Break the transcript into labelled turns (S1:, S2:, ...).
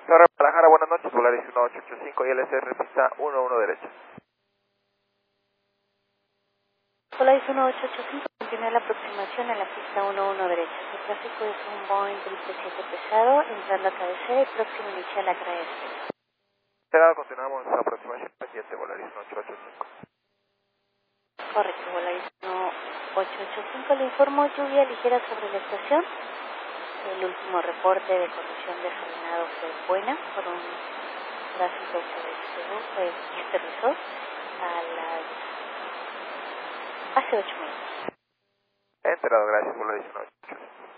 S1: Torre Guadalajara, buenas noches, Volaris 1885 y LSR pista 11 derecha.
S2: Volaris 1885, continúa la aproximación a la pista 11 derecha. El tráfico es un Boeing 777 pesado, entrando a cabecera y próximo a iniciar la trayectoria.
S1: Cerrado, continuamos la aproximación pendiente, Volaris 1885.
S2: Correcto, Volaris 1885, le informo lluvia ligera sobre la estación. El último reporte de condición de frenado fue buena por un tráfico que aterrizó a las hace 8 minutos.
S1: Enterado, gracias, Volaris 1885.